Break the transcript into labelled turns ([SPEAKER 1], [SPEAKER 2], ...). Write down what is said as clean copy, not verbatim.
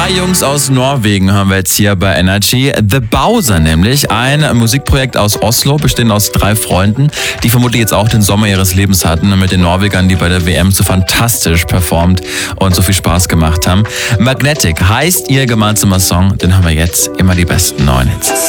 [SPEAKER 1] Drei Jungs aus Norwegen hören wir jetzt hier bei Energy. The Bowser nämlich, ein Musikprojekt aus Oslo, bestehend aus 3 Freunden, die vermutlich jetzt auch den Sommer ihres Lebens hatten mit den Norwegern, die bei der WM so fantastisch performt und so viel Spaß gemacht haben. Magnetic heißt ihr gemeinsamer Song, den haben wir jetzt, immer die besten neuen Hits.